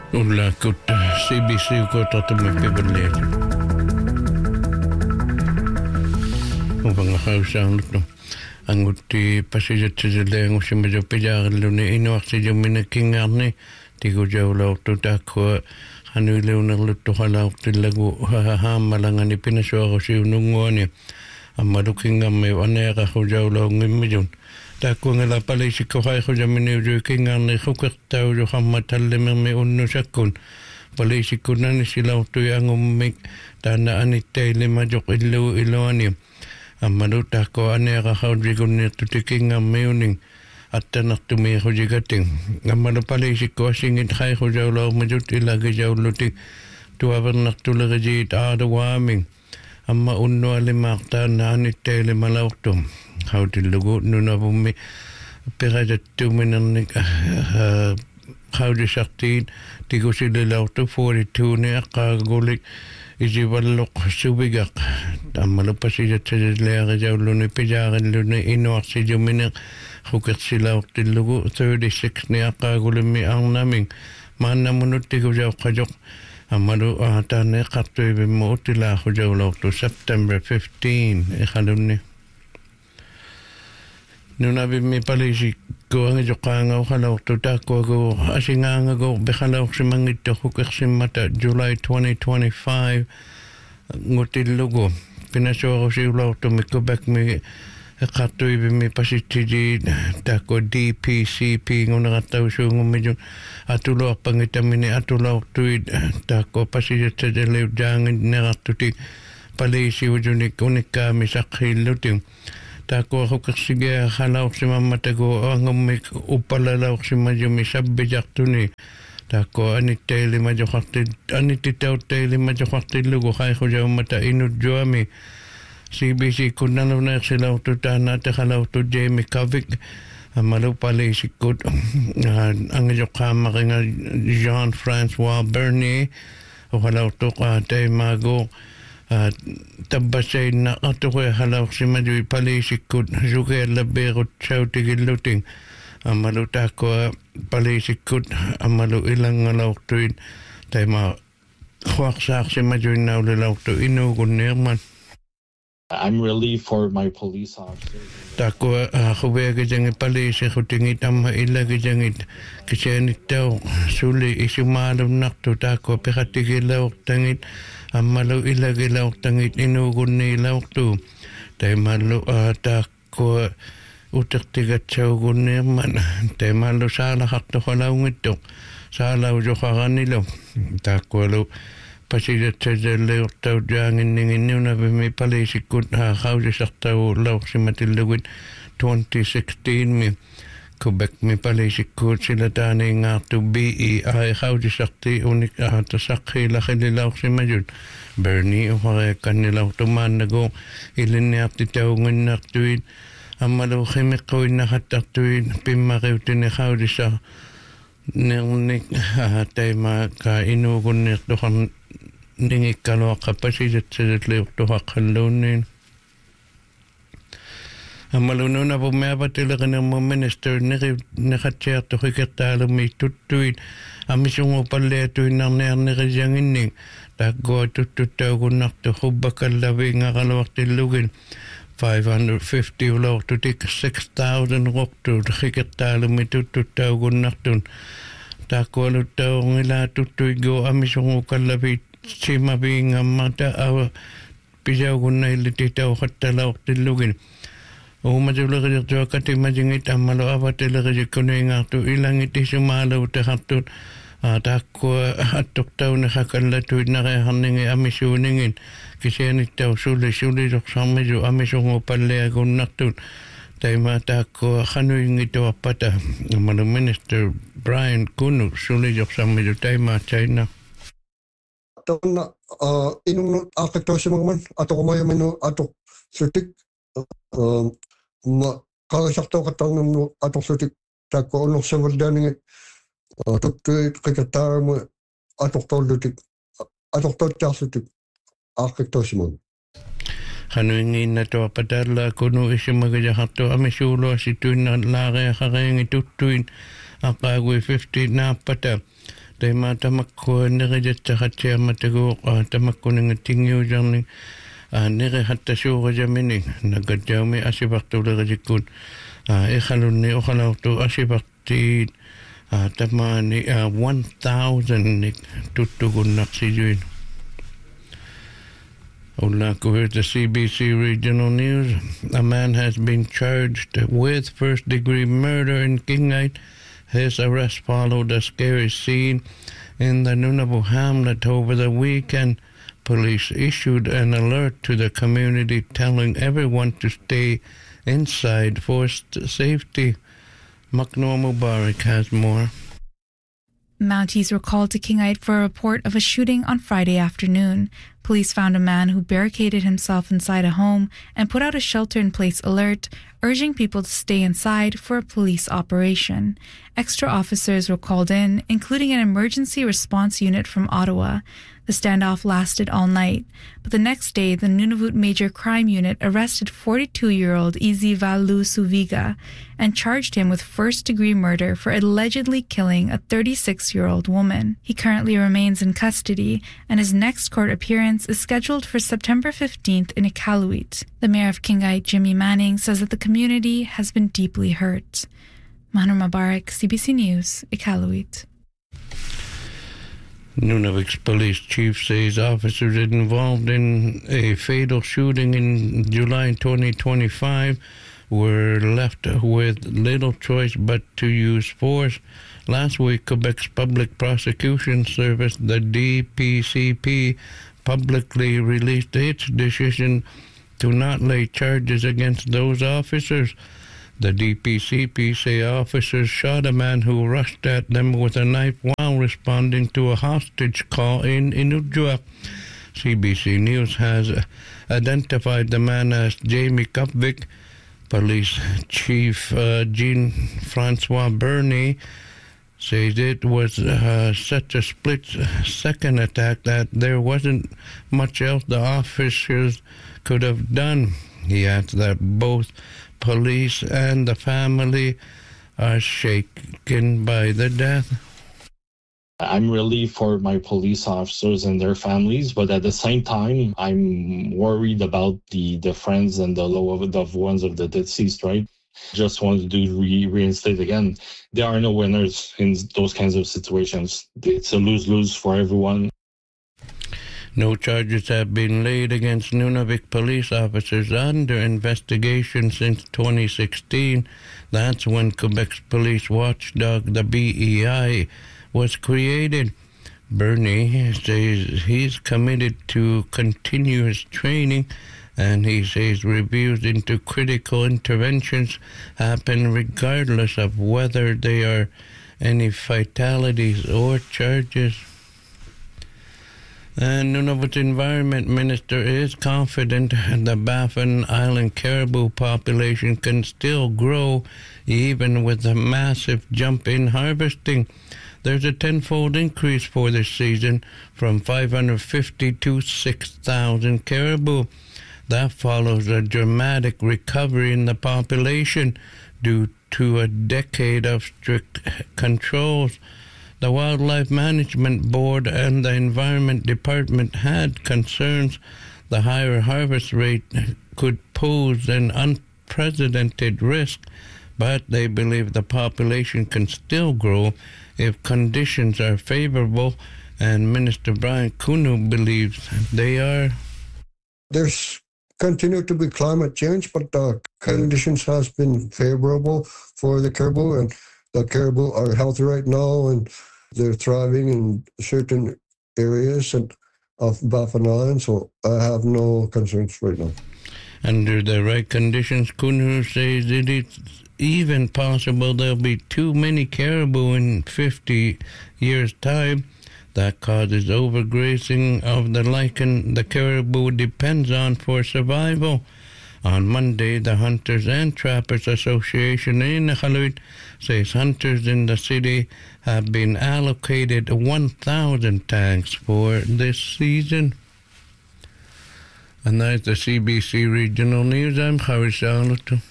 Ulla kutta CBC kota tumme piberleet. Upang akausang luto. Angutti pasijat sisile ngusi majo pijaarilluni inuaksi jomina kingarni. Tiku jaulautu takua hanuileunerluttu halauqtillagu haammalangani pinasuarusi ununguani. Ammalukingamme aneerahu jaulaungimijun. Takuangela palisikko haihujamini uju kingarni hukertauju hammatallimirmi unnusakun. Palisikko nani silautui angummik tana anitteilimajuk illu iluani. Ammalu tako aneerahu jigunirtu tikingamme uning. Attanartumi hujigating. Ammalu palisikko asingit haihujaulaumajut ilagi jauluti. Tuavernartulerajit aadawaaming. Amma unnu alimaaqtaan naanitteili malauqtum. Hautillugu nunavummi piratattuminernik haudisartiin tikusililauqtu 42 ni aqqaagulik isivalluq subigaq. Ammalu pasijatsasillearijauluni pijaarilluni inuarsijumineq hukersilauqtillugu 36 ni aqqaagulimi arnaming maannamunut tikusauqqajoq. Ammalu taanne qartuivimmu utilaahujaulauqtu September 15 iqalunni. Nunavimmi palisikko angijoqaangau halauqtu taakkuagu asingaangagu bihalauqsimangittu hukersimmata July 2025 ngutillugu pinasuarusiulauqtumi Quebecmi qartuivimmi pasitsiji taakku DPCP nguneqattausuungumijun atuluarpangitamini atulauqtuit taakku pasijatsadaliujaangit neqartutik palisiujunik unikkaami saqhillutin taakku hukersigia halauqsimammatagu angummik uppallalauqsimajumi sabbijartuni taakku anittitauttailimajaqartillugu haihujaummata inutjuami CBC kunnalunaqsilauqtu taanaatahalauqtu Jamie Kovic Ammalu palisikut angijoqaammaringa Jean-François Bernier uhalauqtu qaataimagu tabbasayna atuqe halauqsimajui palisikut sukeallabeerut sautigilluting ammalu taakua palisikut ammalu ilangalauqtuit taima huaqsaaqsimajuin naulilauqtu inuugunniirman. I'm relieved for my police officers. Takua hubeagajangit palisi hutingit amma ilagajangit kisenittau suli isumaalunaqtu takua piqatigilauqtangit ammalu ilagilauqtangit inuugunniilauqtu taimallu takua utertigatsaugunniirman taimallu saalaqartuqalaungittuq saalaujoqaranilu takualu pasijatsajalleurtau jaanginninginniunavimi palisikut haaqaujisartau lauqsimatillugit 2016 Quebecmi palisikut sila taaniingaartu BEI qaujisarti unik tasaqqiilaqililauqsimajut Bernie uqareekkannilauqtumaannagu ilinniartitaunginnartuit ammalu qimiqquinnaqattartuit pimmariutini qaujisar nernik taima ka inuugunniirtuqarn ningikkaluaqqa pasijatsajalliurtuqaqqalluunniin ammalununavummiapatileqinерму minister neqatsiartu hikertaalumi tuttuit amisunguupalliatuinnarniarnerisanginning taakkua tuttuttaugunnartu hubbakallaviingaqaluartillugin 550 ulortutik 6,000 roqtuut hikertaalumi tuttuttaugunnartun taakkualuttaungila tuttuigu amisunguukallavit simaviingammata pisaugunnaillititauqattalauqtillugin uumatuleqirtua katimajingit ammalu avatileqisikkuniingaartu ilangit isumaalauteqartut taakkua attuqtaunaqakallatuit nareaqarningi amisuuningin kisianittau sulisoqsarmiju amisunguupalliagunnartut taima taakkua qanuingituarpata ammalu minister Brian Kunu sulisoqsarmiju taimaatsainna Tawna inung aqattausimagman atoqmayaminu atoq sutik ma qarisartauqattarnumnu atoq sutik taakku unersavaldaaningit tuttuit qikartaaramu atoqtorlutik atoqtortiarsutik aqattausimagman qanuingiinnatuarpataalla Kunu isimagajahartu amisuuluasituinna laareaqareengi tuttuin aqaagui 50 naappata Te matamako nere jatsahatia matago tamako nga tingyo jamni nere hatta shura jamini nagadjami asibakto lagajikun ekhaluni okhalauto asibakti tamani 1,000 tutugun naksijuin. Olako, here's the CBC Regional News. A man has been charged with first-degree murder in Kingite. His arrest followed a scary scene in the Nunavut hamlet over the weekend. Police issued an alert to the community telling everyone to stay inside for safety. Maknoa Mubarak has more. Mounties were called to Kingite for a report of a shooting on Friday afternoon. Police found a man who barricaded himself inside a home and put out a shelter-in-place alert, urging people to stay inside for a police operation. Extra officers were called in, including an emergency response unit from Ottawa. The standoff lasted all night, but the next day the Nunavut Major Crime Unit arrested 42-year-old Izzy Valu Suviga and charged him with first-degree murder for allegedly killing a 36-year-old woman. He currently remains in custody, and his next court appearance is scheduled for September 15th in Iqaluit. The mayor of Kingite, Jimmy Manning, says that the community has been deeply hurt. Mahnoa Mubarak, CBC News, Iqaluit. Nunavut's police chief says officers involved in a fatal shooting in July 2025 were left with little choice but to use force. Last week, Quebec's Public Prosecution Service, the DPCP, publicly released its decision to not lay charges against those officers. The DPCP say officers shot a man who rushed at them with a knife while responding to a hostage call in Inukjuak. CBC News has identified the man as Jamie Kupvik. Police Chief Jean-Francois Bernier says it was such a split-second attack that there wasn't much else the officers could have done. He adds that both police and the family are shaken by the death. I'm relieved for my police officers and their families, but at the same time, I'm worried about the friends and the loved ones of the deceased, right? Just wanted to reinstate again. There are no winners in those kinds of situations. It's a lose-lose for everyone. No charges have been laid against Nunavut police officers under investigation since 2016. That's when Quebec's police watchdog, the BEI, was created. Bernie says he's committed to continuous training, and he says reviews into critical interventions happen regardless of whether there are any fatalities or charges. And Nunavut Environment Minister is confident the Baffin Island caribou population can still grow even with a massive jump in harvesting. There's a tenfold increase for this season from 550 to 6,000 caribou. That follows a dramatic recovery in the population due to a decade of strict controls. The Wildlife Management Board and the Environment Department had concerns the higher harvest rate could pose an unprecedented risk, but they believe the population can still grow if conditions are favorable, and Minister Brian Kunu believes they are. There's continued to be climate change, but the conditions has been favorable for the caribou, and the caribou are healthy right now, and they're thriving in certain areas of Baffin Island, so I have no concerns right now. Under the right conditions, Kunu says it is even possible there'll be too many caribou in 50 years' time. That causes overgrazing of the lichen the caribou depends on for survival. On Monday, the Hunters and Trappers Association in Iqaluit says hunters in the city have been allocated 1,000 tags for this season. And that's the CBC Regional News. I'm Harry Charlotte.